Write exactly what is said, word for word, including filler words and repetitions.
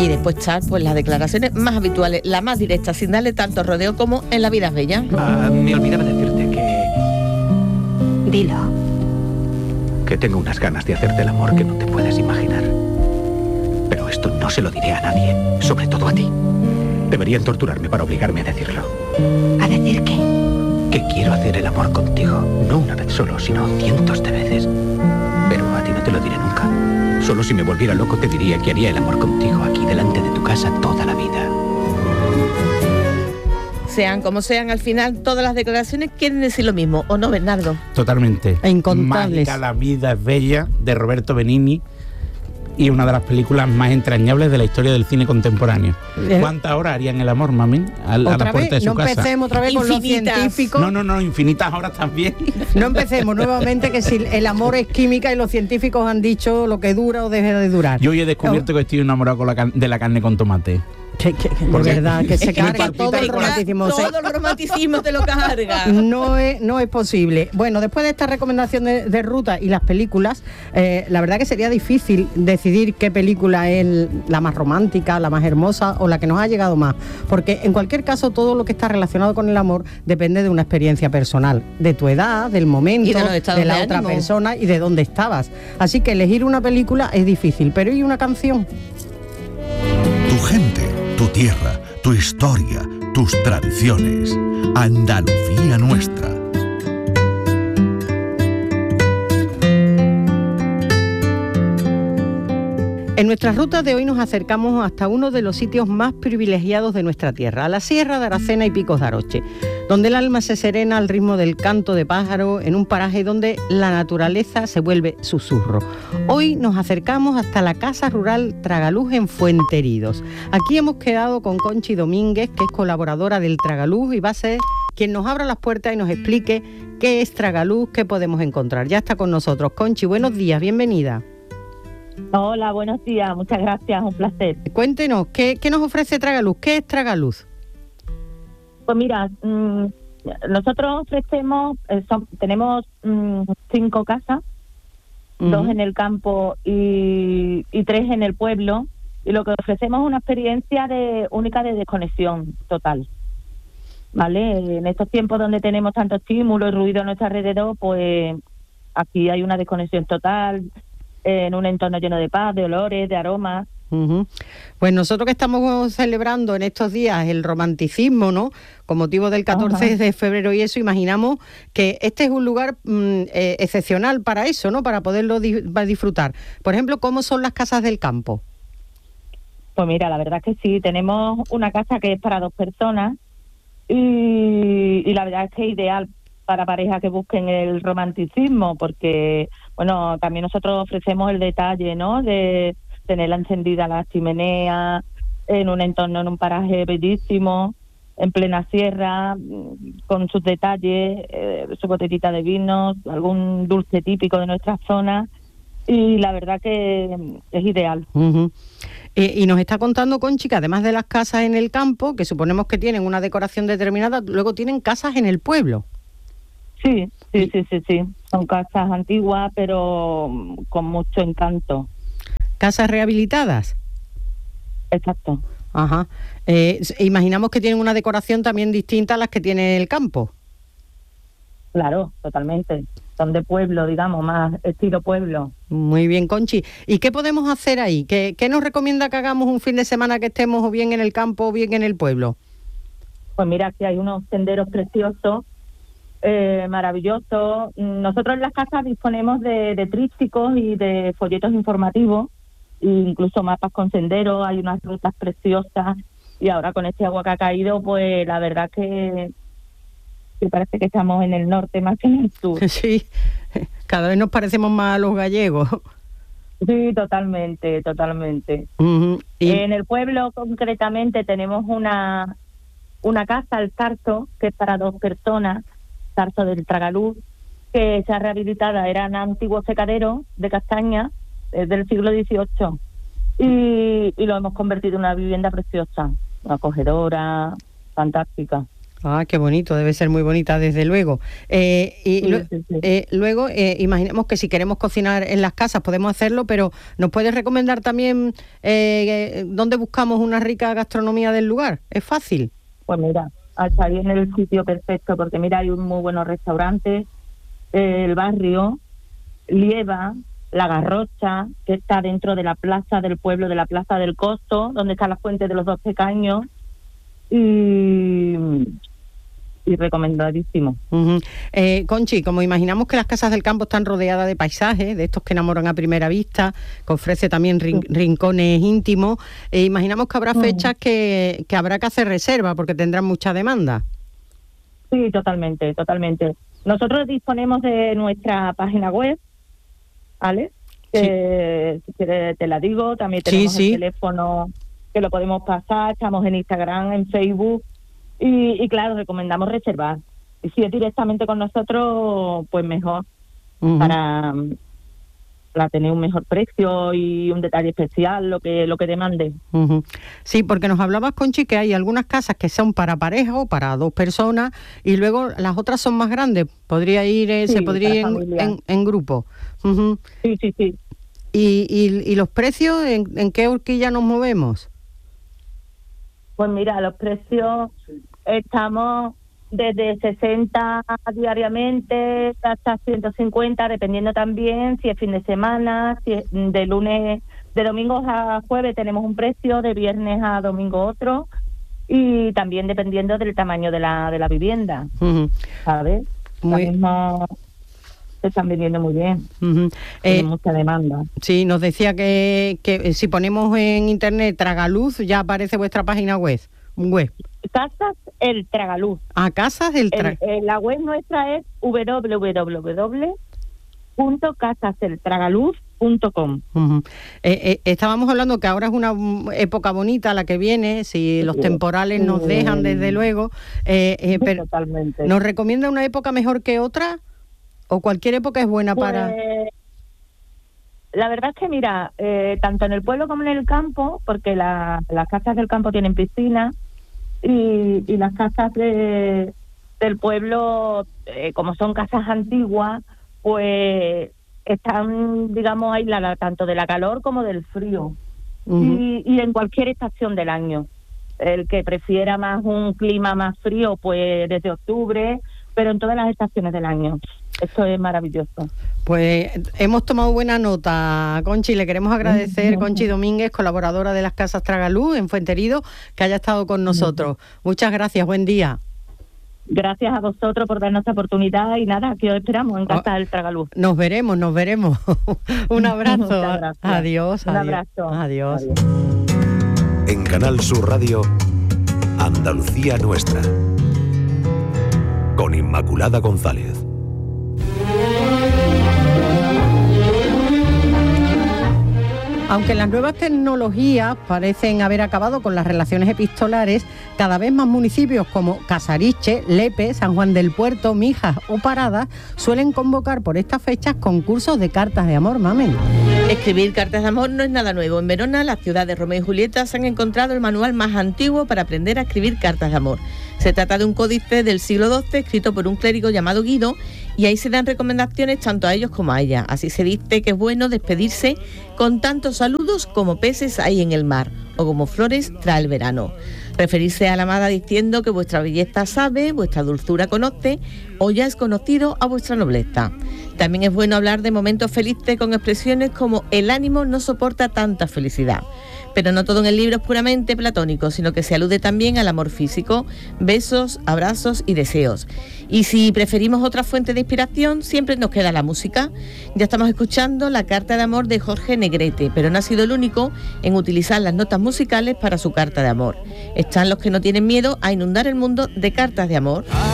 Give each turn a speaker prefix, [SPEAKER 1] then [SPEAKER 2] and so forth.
[SPEAKER 1] Y después están pues las declaraciones más habituales, la más directa, sin darle tanto rodeo como en La vida es bella.
[SPEAKER 2] Ah, me olvidaba decirte que...
[SPEAKER 3] Dilo.
[SPEAKER 2] Que tengo unas ganas de hacerte el amor que no te puedes imaginar. Pero esto no se lo diré a nadie, sobre todo a ti. Deberían torturarme para obligarme a decirlo.
[SPEAKER 3] ¿A decir qué?
[SPEAKER 2] Que quiero hacer el amor contigo, no una vez solo, sino cientos de veces. Pero a ti no te lo diré nunca. Solo si me volviera loco te diría que haría el amor contigo aquí delante de tu casa toda la vida.
[SPEAKER 1] Sean como sean, al final todas las declaraciones quieren decir lo mismo, ¿o no, Bernardo?
[SPEAKER 4] Totalmente.
[SPEAKER 1] E incontables.
[SPEAKER 4] Mágica la vida es bella, de Roberto Benigni, y una de las películas más entrañables de la historia del cine contemporáneo.
[SPEAKER 1] Eh.
[SPEAKER 4] ¿Cuántas horas harían el amor, mami? A, a la
[SPEAKER 5] ¿Otra
[SPEAKER 4] puerta
[SPEAKER 5] vez?
[SPEAKER 4] de su
[SPEAKER 5] No
[SPEAKER 4] casa.
[SPEAKER 5] empecemos otra vez con los
[SPEAKER 1] Infinitas.
[SPEAKER 5] científicos.
[SPEAKER 4] No, no, no, infinitas horas también.
[SPEAKER 5] No empecemos nuevamente que si el amor es química y los científicos han dicho lo que dura o deje de durar.
[SPEAKER 4] Yo hoy he descubierto que estoy enamorado con la can- de la carne con tomate.
[SPEAKER 5] Que, que, que, de
[SPEAKER 4] Porque-
[SPEAKER 5] verdad, que se
[SPEAKER 4] es que me
[SPEAKER 5] carga
[SPEAKER 4] palpita
[SPEAKER 5] todo el
[SPEAKER 4] el corazón.
[SPEAKER 5] romanticismo. Se-
[SPEAKER 1] Todo el romanticismo te lo carga.
[SPEAKER 5] No es, no es posible. Bueno, después de esta recomendación de, de ruta y las películas, eh, la verdad que sería difícil decidir qué película es la más romántica, la más hermosa o la que nos ha llegado más. Porque en cualquier caso todo lo que está relacionado con el amor depende de una experiencia personal, de tu edad, del momento,
[SPEAKER 1] Y de los estados
[SPEAKER 5] de la
[SPEAKER 1] de
[SPEAKER 5] otra
[SPEAKER 1] ánimo.
[SPEAKER 5] persona y de dónde estabas. Así que elegir una película es difícil, pero ¿y una canción?
[SPEAKER 6] Tu gente, tu tierra, tu historia, tus tradiciones. Andalucía nuestra.
[SPEAKER 5] En nuestra ruta de hoy nos acercamos hasta uno de los sitios más privilegiados de nuestra tierra, a la Sierra de Aracena y Picos de Aroche, donde el alma se serena al ritmo del canto de pájaro en un paraje donde la naturaleza se vuelve susurro. Hoy nos acercamos hasta la Casa Rural Tragaluz en Fuenteridos. Aquí hemos quedado con Conchi Domínguez, que es colaboradora del Tragaluz y va a ser quien nos abra las puertas y nos explique qué es Tragaluz, qué podemos encontrar. Ya está con nosotros. Conchi, buenos días, bienvenida.
[SPEAKER 7] Hola, buenos días, muchas gracias, un placer.
[SPEAKER 5] Cuéntenos, ¿qué, qué nos ofrece Tragaluz? ¿Qué es Tragaluz?
[SPEAKER 7] Pues mira, mmm, nosotros ofrecemos, eh, son, tenemos mmm, cinco casas, uh-huh. dos en el campo y, y tres en el pueblo, y lo que ofrecemos es una experiencia de, única de desconexión total. ¿Vale? En estos tiempos donde tenemos tanto estímulo y ruido a nuestro alrededor, pues aquí hay una desconexión total, en un entorno lleno de paz, de olores, de aromas.
[SPEAKER 5] Uh-huh. Pues nosotros que estamos celebrando en estos días el romanticismo, ¿no? Con motivo del catorce de febrero y eso, imaginamos que este es un lugar mmm, eh, excepcional para eso, ¿no? Para poderlo di- para disfrutar. Por ejemplo, ¿cómo son las casas del campo?
[SPEAKER 7] Pues mira, la verdad es que sí, tenemos una casa que es para dos personas y, y la verdad es que es ideal para parejas que busquen el romanticismo, porque, bueno, también nosotros ofrecemos el detalle, ¿no?, de tenerla encendida la chimenea, en un entorno, en un paraje bellísimo, en plena sierra, con sus detalles, eh, su botellita de vino, algún dulce típico de nuestra zona, y la verdad que es ideal.
[SPEAKER 5] Uh-huh. Eh, y nos está contando, Conchi, que además de las casas en el campo, que suponemos que tienen una decoración determinada, luego tienen casas en el pueblo.
[SPEAKER 7] Sí, sí, sí, sí, sí. Son casas antiguas, pero con mucho encanto.
[SPEAKER 5] ¿Casas rehabilitadas?
[SPEAKER 7] Exacto.
[SPEAKER 5] Ajá. Eh, imaginamos que tienen una decoración también distinta a las que tiene el campo.
[SPEAKER 7] Claro, totalmente. Son de pueblo, digamos, más estilo pueblo.
[SPEAKER 5] Muy bien, Conchi. ¿Y qué podemos hacer ahí? ¿Qué, qué nos recomienda que hagamos un fin de semana que estemos o bien en el campo o bien en el pueblo?
[SPEAKER 7] Pues mira, aquí hay unos senderos preciosos, eh, maravillosos. Nosotros en las casas disponemos de, de trípticos y de folletos informativos, e incluso mapas con senderos, hay unas rutas preciosas, y ahora con este agua que ha caído, pues la verdad que, que parece que estamos en el norte más que en el sur.
[SPEAKER 5] Sí, cada vez nos parecemos más a los gallegos.
[SPEAKER 7] Sí, totalmente, totalmente.
[SPEAKER 5] Uh-huh. Y...
[SPEAKER 7] En el pueblo concretamente tenemos una, una casa, el Tarso, que es para dos personas, Tarso del Tragaluz, que está rehabilitada, era un antiguo secadero de castaña eh, del siglo dieciocho, y, y lo hemos convertido en una vivienda preciosa, una acogedora, fantástica.
[SPEAKER 5] Ah, qué bonito, debe ser muy bonita desde luego. Eh, y
[SPEAKER 7] Sí,
[SPEAKER 5] lo-
[SPEAKER 7] sí, sí.
[SPEAKER 5] eh, luego, eh, imaginemos que si queremos cocinar en las casas podemos hacerlo, pero ¿nos puedes recomendar también eh, dónde buscamos una rica gastronomía del lugar? ¿Es fácil?
[SPEAKER 7] Pues mira, hasta ahí en el sitio perfecto, porque mira, hay un muy buenos restaurantes, eh, el barrio, Lieva, La Garrocha, que está dentro de la plaza del pueblo, de la plaza del Costo, donde está la fuente de los Doce Caños, y, y recomendadísimo.
[SPEAKER 5] Ujú. Eh, Conchi, como imaginamos que las casas del campo están rodeadas de paisajes, de estos que enamoran a primera vista, que ofrece también rin-
[SPEAKER 7] Sí.
[SPEAKER 5] rincones íntimos, eh, imaginamos que habrá
[SPEAKER 7] Mm.
[SPEAKER 5] fechas que, que habrá que hacer reserva porque tendrán mucha demanda.
[SPEAKER 7] Sí, totalmente, totalmente. Nosotros disponemos de nuestra página web, ¿vale? Que, si quieres te la digo, también
[SPEAKER 5] Sí,
[SPEAKER 7] tenemos
[SPEAKER 5] sí.
[SPEAKER 7] el teléfono que lo podemos pasar, estamos en Instagram, en Facebook, y, y claro, recomendamos reservar. Y si es directamente con nosotros, pues mejor,
[SPEAKER 5] Ujú.
[SPEAKER 7] para, para tener un mejor precio y un detalle especial, lo que lo que demande.
[SPEAKER 5] Ujú. Sí, porque nos hablabas, Conchi, que hay algunas casas que son para pareja o para dos personas y luego las otras son más grandes. Podría ir, eh,
[SPEAKER 7] Sí,
[SPEAKER 5] se podría
[SPEAKER 7] para
[SPEAKER 5] ir en,
[SPEAKER 7] familia.
[SPEAKER 5] en- en grupo. Ujú.
[SPEAKER 7] Sí, sí, sí.
[SPEAKER 5] y, y, ¿Y los precios, en, en qué horquilla nos movemos?
[SPEAKER 7] Pues mira, los precios estamos desde sesenta diariamente hasta ciento cincuenta, dependiendo también si es fin de semana, si es de lunes, de domingo a jueves tenemos un precio, de viernes a domingo otro, y también dependiendo del tamaño de la de la vivienda,
[SPEAKER 5] Ujú.
[SPEAKER 7] ¿sabes?
[SPEAKER 5] Muy-
[SPEAKER 7] Ahora mismo se están vendiendo muy bien,
[SPEAKER 5] Ujú.
[SPEAKER 7] tiene
[SPEAKER 5] Eh,
[SPEAKER 7] mucha demanda.
[SPEAKER 5] sí, nos decía que, que si ponemos en internet Tragaluz ya aparece vuestra página web. web.
[SPEAKER 7] Casas El Tragaluz.
[SPEAKER 5] A casas del
[SPEAKER 7] El-
[SPEAKER 5] tra
[SPEAKER 7] eh, la web nuestra es doble u doble u doble u punto casas el tragaluz punto com.
[SPEAKER 5] Ujú. Eh, eh, estábamos hablando que ahora es una mm, época bonita la que viene, si los temporales nos dejan, desde luego. Eh, eh, pero,
[SPEAKER 7] Totalmente.
[SPEAKER 5] ¿nos recomienda una época mejor que otra? ¿O cualquier época es buena
[SPEAKER 7] Pues,
[SPEAKER 5] para...?
[SPEAKER 7] la verdad es que, mira, eh, tanto en el pueblo como en el campo, porque la- las casas del campo tienen piscina y, y las casas de, del pueblo, eh, como son casas antiguas, pues están, digamos, aisladas tanto de la calor como del frío.
[SPEAKER 5] Ujú.
[SPEAKER 7] y, y en cualquier estación del año. El que prefiera más un clima más frío, pues desde octubre, pero en todas las estaciones del año. Esto es maravilloso.
[SPEAKER 5] Pues hemos tomado buena nota, Conchi. Le queremos agradecer, Conchi Domínguez, colaboradora de las Casas Tragaluz en Fuenterido, que haya estado con nosotros. Muchas gracias, buen día.
[SPEAKER 7] Gracias a vosotros por darnos esta oportunidad y nada, aquí os esperamos en Casa del Tragaluz.
[SPEAKER 5] Nos veremos, nos veremos. Un abrazo.
[SPEAKER 7] Muchas gracias.
[SPEAKER 5] Adiós,
[SPEAKER 7] Un
[SPEAKER 5] adiós.
[SPEAKER 7] abrazo.
[SPEAKER 5] Adiós.
[SPEAKER 7] Adiós.
[SPEAKER 8] En Canal Sur Radio, Andalucía Nuestra, con Inmaculada González.
[SPEAKER 5] Aunque las nuevas tecnologías parecen haber acabado con las relaciones epistolares, cada vez más municipios como Casariche, Lepe, San Juan del Puerto, Mijas o Paradas suelen convocar por estas fechas concursos de cartas de amor, mamen.
[SPEAKER 1] Escribir cartas de amor no es nada nuevo. En Verona, la ciudad de Romeo y Julieta, se han encontrado el manual más antiguo para aprender a escribir cartas de amor. Se trata de un códice del siglo doce escrito por un clérigo llamado Guido, y ahí se dan recomendaciones tanto a ellos como a ella. Así se dice que es bueno despedirse con tantos saludos como peces hay en el mar o como flores tras el verano. Referirse a la amada diciendo que vuestra belleza sabe, vuestra dulzura conoce o ya es conocido a vuestra nobleza. También es bueno hablar de momentos felices con expresiones como el ánimo no soporta tanta felicidad. Pero no todo en el libro es puramente platónico, sino que se alude también al amor físico, besos, abrazos y deseos. Y si preferimos otra fuente de inspiración, siempre nos queda la música. Ya estamos escuchando la carta de amor de Jorge Negrete, pero no ha sido el único en utilizar las notas musicales para su carta de amor. Están los que no tienen miedo a inundar el mundo de cartas de amor.